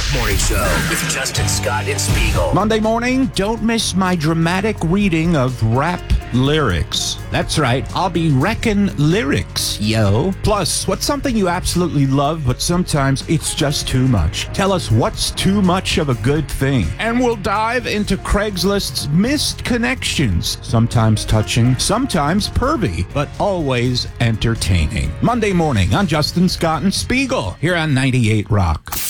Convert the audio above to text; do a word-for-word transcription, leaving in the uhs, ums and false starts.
Morning Show with Justin Scott and Spiegel. Monday morning, don't miss my dramatic reading of rap lyrics. That's right, I'll be wrecking lyrics, yo. Plus, what's something you absolutely love, but sometimes it's just too much? Tell us what's too much of a good thing. And we'll dive into Craigslist's missed connections. Sometimes touching, sometimes pervy, but always entertaining. Monday morning on Justin Scott and Spiegel, here on ninety-eight Rock.